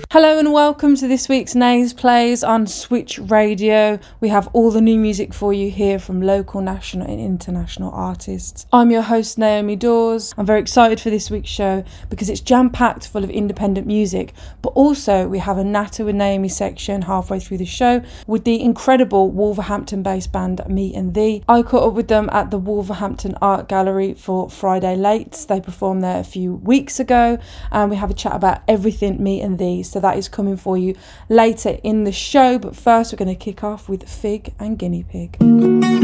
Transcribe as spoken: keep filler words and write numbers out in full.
Hello and welcome to this week's Nays Plays on Switch Radio. We have all the new music for you here from local, national and international artists. I'm your host Naomi Dawes. I'm very excited for this week's show because it's jam-packed full of independent music, but also we have a Natter with Naomi section halfway through the show with the incredible Wolverhampton-based band Me and Thee. I caught up with them at the Wolverhampton Art Gallery for Friday Lates. They performed there a few weeks ago and we have a chat about everything Me and Thee. So that is coming for you later in the show, but first we're going to kick off with Fig and Guinea Pig.